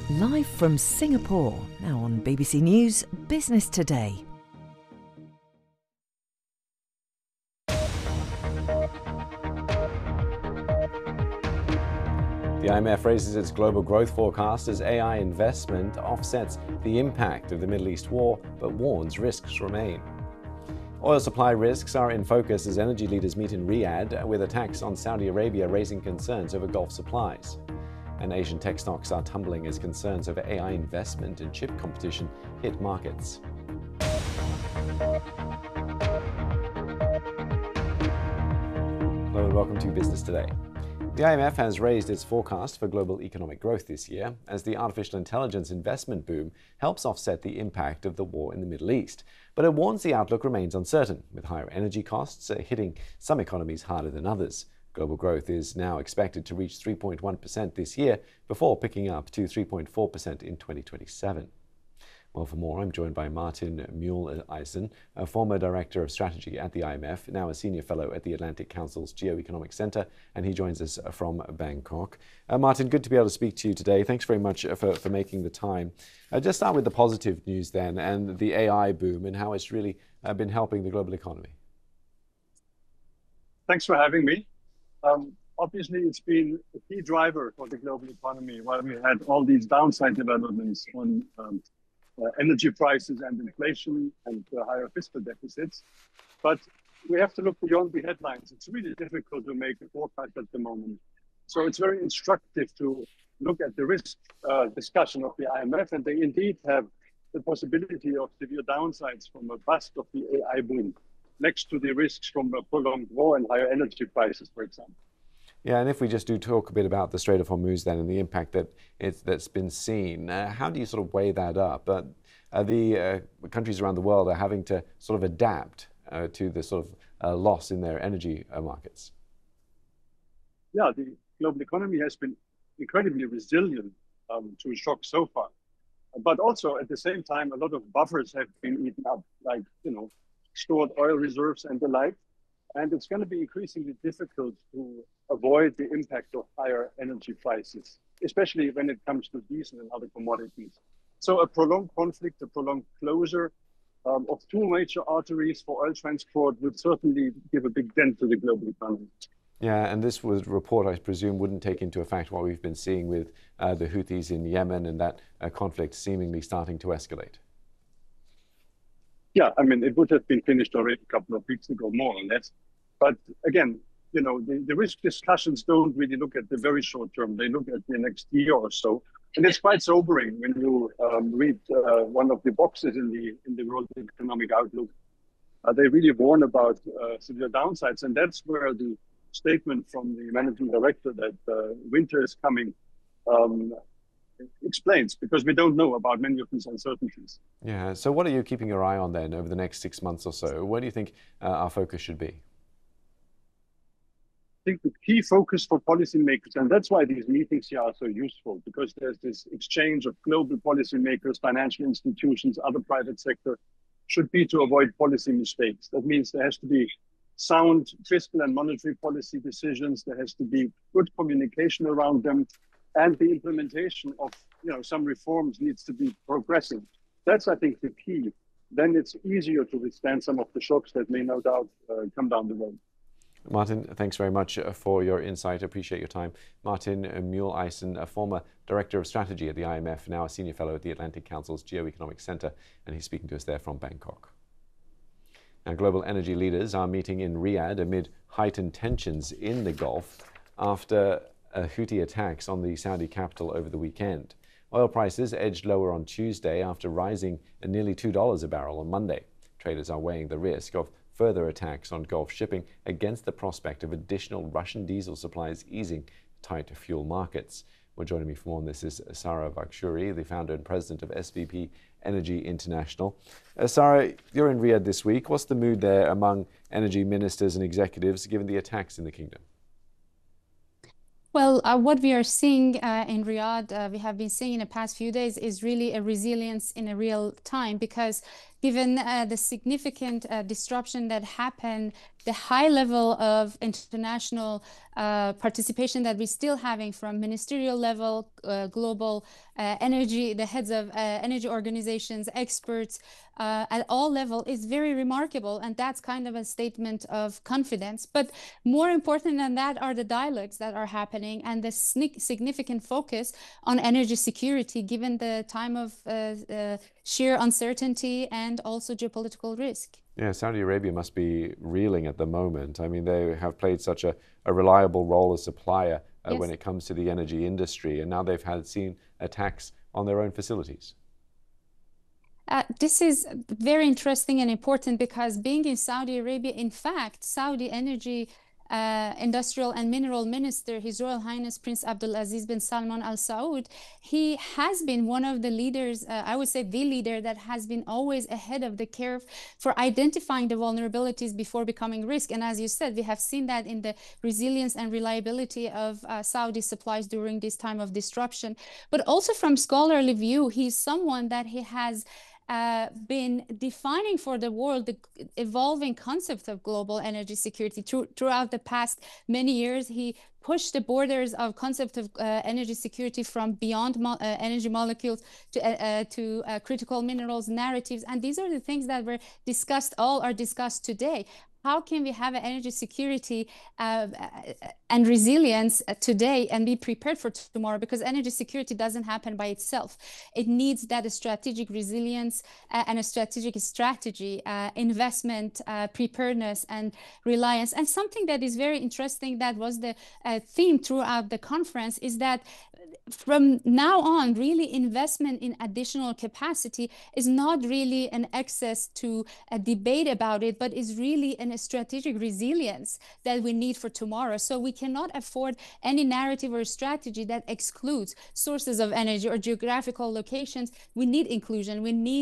Live from Singapore, now on BBC News Business Today. The IMF raises its global growth forecast as AI investment offsets the impact of the Middle East war, but warns risks remain. Oil supply risks are in focus as energy leaders meet in Riyadh, with attacks on Saudi Arabia raising concerns over Gulf supplies. And Asian tech stocks are tumbling as concerns over AI investment and chip competition hit markets. Hello and welcome to Business Today. The IMF has raised its forecast for global economic growth this year as the artificial intelligence investment boom helps offset the impact of the war in the Middle East. But it warns the outlook remains uncertain, with higher energy costs hitting some economies harder than others. Global growth is now expected to reach 3.1% this year before picking up to 3.4% in 2027. Well, for more, I'm joined by Martin Mühleisen, a former Director of Strategy at the IMF, now a Senior Fellow at the Atlantic Council's Geo-Economic Centre, and he joins us from Bangkok. Martin, good to be able to speak to you today. Thanks very much for making the time. Just start with the positive news then, and the AI boom and how it's really been helping the global economy. Thanks for having me. Obviously, it's been a key driver for the global economy while we had all these downside developments on energy prices and inflation and higher fiscal deficits. But we have to look beyond the headlines. It's really difficult to make a forecast at the moment. So it's very instructive to look at the risk discussion of the IMF, and they indeed have the possibility of severe downsides from a bust of the AI boom, next to the risks from a prolonged war and higher energy prices, for example. Yeah, and if we just do talk a bit about the Strait of Hormuz then and the impact that's been seen, how do you sort of weigh that up? The countries around the world are having to sort of adapt to the sort of loss in their energy markets. Yeah, the global economy has been incredibly resilient to shock so far. But also at the same time, a lot of buffers have been eaten up, like, stored oil reserves and the like. And it's going to be increasingly difficult to avoid the impact of higher energy prices, especially when it comes to diesel and other commodities. So a prolonged conflict, a prolonged closure of two major arteries for oil transport would certainly give a big dent to the global economy. Yeah, and this report, I presume, wouldn't take into effect what we've been seeing with the Houthis in Yemen and that conflict seemingly starting to escalate. Yeah, I mean, it would have been finished already a couple of weeks ago, more or less. But again, the risk discussions don't really look at the very short term. They look at the next year or so. And it's quite sobering when you read one of the boxes in the World Economic Outlook. They really warn about severe downsides. And that's where the statement from the managing director that winter is coming explains, because we don't know about many of these uncertainties. Yeah, so what are you keeping your eye on then over the next 6 months or so? Where do you think our focus should be? I think the key focus for policymakers, and that's why these meetings here are so useful, because there's this exchange of global policymakers, financial institutions, other private sector, should be to avoid policy mistakes. That means there has to be sound fiscal and monetary policy decisions. There has to be good communication around them. And the implementation of some reforms needs to be progressive. That's, I think, the key. Then it's easier to withstand some of the shocks that may no doubt come down the road. Martin, thanks very much for your insight. I appreciate your time. Martin Mühleisen, a former Director of Strategy at the IMF, now a Senior Fellow at the Atlantic Council's Geo-Economic Centre, and he's speaking to us there from Bangkok. Now, global energy leaders are meeting in Riyadh amid heightened tensions in the Gulf after Houthi attacks on the Saudi capital over the weekend. Oil prices edged lower on Tuesday after rising nearly $2 a barrel on Monday. Traders are weighing the risk of further attacks on Gulf shipping against the prospect of additional Russian diesel supplies easing tight fuel markets. Well, joining me for more on this is Sara Vakhturi, the founder and president of SVP Energy International. Sara, you're in Riyadh this week. What's the mood there among energy ministers and executives given the attacks in the kingdom? Well, what we are seeing in Riyadh, we have been seeing in the past few days, is really a resilience in a real time, because given the significant disruption that happened, the high level of international participation that we're still having from ministerial level, global energy, the heads of energy organizations, experts at all levels is very remarkable. And that's kind of a statement of confidence. But more important than that are the dialogues that are happening and the significant focus on energy security, given the time of sheer uncertainty and also geopolitical risk. Yeah, Saudi Arabia must be reeling at the moment. I mean, they have played such a reliable role as supplier when it comes to the energy industry, and now they've seen attacks on their own facilities. This is very interesting and important because being in Saudi Arabia, in fact, Saudi energy Industrial and Mineral Minister, His Royal Highness Prince Abdulaziz bin Salman Al Saud, he has been one of the leaders, I would say the leader that has been always ahead of the curve for identifying the vulnerabilities before becoming risk. And as you said, we have seen that in the resilience and reliability of Saudi supplies during this time of disruption. But also from scholarly view, he's someone that he has been defining for the world the evolving concept of global energy security throughout the past many years. He pushed the borders of concept of energy security from beyond energy molecules to critical minerals narratives. And these are the things that were discussed, all are discussed today. How can we have an energy security and resilience today and be prepared for tomorrow? Because energy security doesn't happen by itself. It needs that strategic resilience and a strategic strategy, investment, preparedness, and reliance. And something that is very interesting that was the theme throughout the conference is that from now on, really investment in additional capacity is not really an access to a debate about it, but is really a strategic resilience that we need for tomorrow. So we cannot afford any narrative or strategy that excludes sources of energy or geographical locations. We need inclusion. We need